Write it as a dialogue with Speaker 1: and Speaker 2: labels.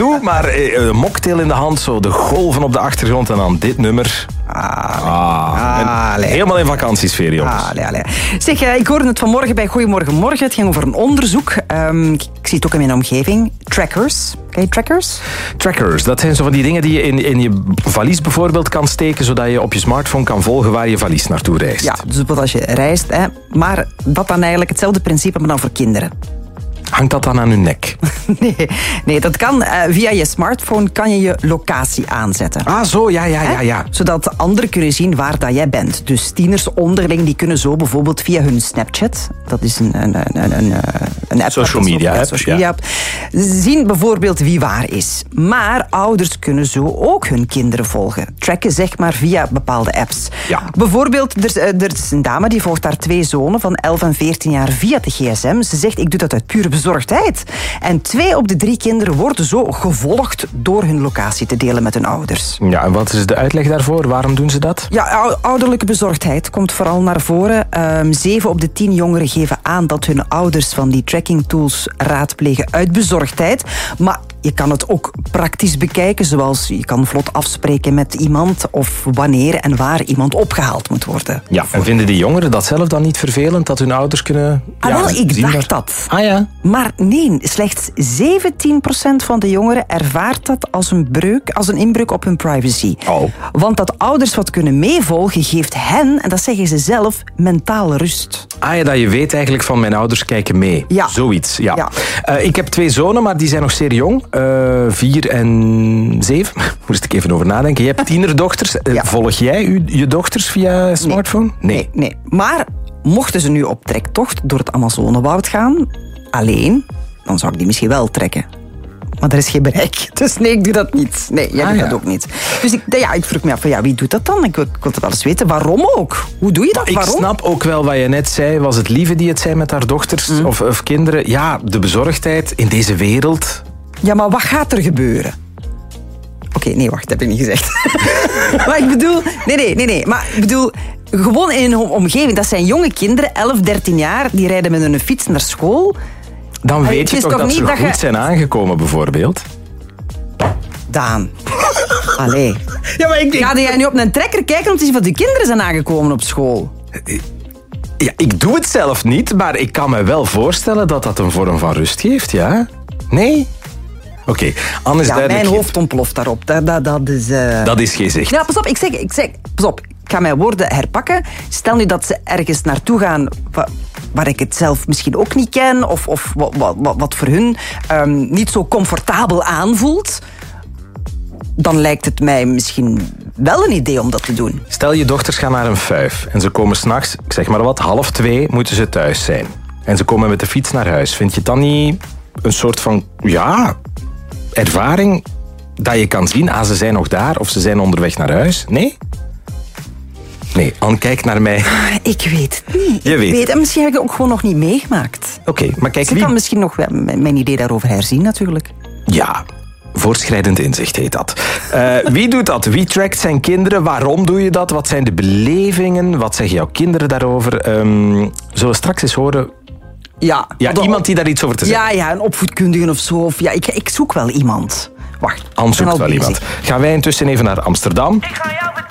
Speaker 1: toe, maar een mocktail in de hand, zo de golven op de achtergrond en dan dit nummer. Helemaal in vakantiesfeer, jongens.
Speaker 2: Zeg, ik hoorde het vanmorgen bij Goedemorgen Morgen. Het ging over een onderzoek. Ik zie het ook in mijn omgeving. Trackers. Ken je trackers?
Speaker 1: Trackers, dat zijn zo van die dingen die je in je valies bijvoorbeeld kan steken, zodat je op je smartphone kan volgen waar je valies naartoe reist.
Speaker 2: Ja, dus bijvoorbeeld als je reist. Hè. Maar dat dan eigenlijk hetzelfde principe, maar dan voor kinderen.
Speaker 1: Hangt dat dan aan hun nek?
Speaker 2: Nee, dat kan. Via je smartphone kan je je locatie aanzetten.
Speaker 1: Ah, zo, ja.
Speaker 2: Zodat anderen kunnen zien waar dat jij bent. Dus tieners onderling die kunnen zo bijvoorbeeld via hun Snapchat, dat is een app.
Speaker 1: Social media
Speaker 2: app. Zien bijvoorbeeld wie waar is. Maar ouders kunnen zo ook hun kinderen volgen. Tracken zeg maar via bepaalde apps.
Speaker 1: Ja.
Speaker 2: Bijvoorbeeld, er is een dame die volgt haar 2 zonen van 11 en 14 jaar via de gsm. Ze zegt, ik doe dat uit pure bezorgdheid. En 2 op de 3 kinderen worden zo gevolgd door hun locatie te delen met hun ouders.
Speaker 1: Ja, en wat is de uitleg daarvoor? Waarom doen ze dat?
Speaker 2: Ja, ouderlijke bezorgdheid komt vooral naar voren. 7 op de 10 jongeren geven aan dat hun ouders van die tracking tools raadplegen uit bezorgdheid. Maar je kan het ook praktisch bekijken, zoals je kan vlot afspreken met iemand of wanneer en waar iemand opgehaald moet worden.
Speaker 1: Ja, en vinden die jongeren dat zelf dan niet vervelend, dat hun ouders kunnen
Speaker 2: ik dacht dat.
Speaker 1: Ah ja?
Speaker 2: Maar nee, slechts 17% van de jongeren ervaart dat als een inbreuk op hun privacy.
Speaker 1: Oh.
Speaker 2: Want dat ouders wat kunnen meevolgen geeft hen, en dat zeggen ze zelf, mentale rust.
Speaker 1: Ah ja, dat je weet eigenlijk van mijn ouders kijken mee.
Speaker 2: Ja.
Speaker 1: Zoiets, ja. Ik heb 2 zonen, maar die zijn nog zeer jong. 4 en 7. Moest ik even over nadenken. Je hebt tienerdochters. Volg jij je dochters via smartphone? Nee.
Speaker 2: Maar mochten ze nu op trektocht door het Amazonewoud gaan, alleen, dan zou ik die misschien wel trekken. Maar er is geen bereik. Dus nee, ik doe dat niet. Nee, jij doet dat ook niet. Dus ik vroeg me af, wie doet dat dan? Ik wil het wel eens weten. Waarom ook? Hoe doe je dat?
Speaker 1: Maar
Speaker 2: waarom?
Speaker 1: Ik snap ook wel wat je net zei. Was het Lieve die het zei met haar dochters of kinderen? Ja, de bezorgdheid in deze wereld.
Speaker 2: Ja, maar wat gaat er gebeuren? Oké, nee, wacht, dat heb ik niet gezegd. Maar ik bedoel... Nee. Maar ik bedoel, gewoon in een omgeving. Dat zijn jonge kinderen, 11, 13 jaar, die rijden met hun fiets naar school.
Speaker 1: Dan weet je toch dat ze goed zijn aangekomen, bijvoorbeeld?
Speaker 2: Daan. Allee.
Speaker 1: Ja, maar
Speaker 2: Ga jij nu op een trekker kijken om te zien wat de kinderen zijn aangekomen op school?
Speaker 1: Ja, ik doe het zelf niet, maar ik kan me wel voorstellen dat dat een vorm van rust geeft, ja? Nee? Oké, Anne is duidelijk...
Speaker 2: mijn hoofd ontploft daarop. Dat is...
Speaker 1: Dat is geen zicht.
Speaker 2: Ja, pas op, ik zeg... Pas op, ik ga mijn woorden herpakken. Stel nu dat ze ergens naartoe gaan waar ik het zelf misschien ook niet ken, of wat voor hun niet zo comfortabel aanvoelt, dan lijkt het mij misschien wel een idee om dat te doen.
Speaker 1: Stel, je dochters gaan naar een fuif en ze komen 's nachts, ik zeg maar wat, 1:30 moeten ze thuis zijn. En ze komen met de fiets naar huis. Vind je het dan niet een soort van, ervaring dat je kan zien, ze zijn nog daar of ze zijn onderweg naar huis? Nee? Nee, Anne kijkt naar mij.
Speaker 2: Ik weet het niet.
Speaker 1: Je weet.
Speaker 2: En misschien heb ik het ook gewoon nog niet meegemaakt.
Speaker 1: Oké, maar kijk...
Speaker 2: Ze kan misschien nog mijn idee daarover herzien, natuurlijk.
Speaker 1: Ja, voortschrijdend inzicht heet dat. Wie doet dat? Wie trackt zijn kinderen? Waarom doe je dat? Wat zijn de belevingen? Wat zeggen jouw kinderen daarover? Zullen we straks eens horen...
Speaker 2: Ja,
Speaker 1: iemand die daar iets over te zeggen.
Speaker 2: Ja, een opvoedkundige of zo. Of, ik zoek wel iemand. Wacht.
Speaker 1: Anne zoekt wel iemand. Gaan wij intussen even naar Amsterdam.
Speaker 3: Ik ga jou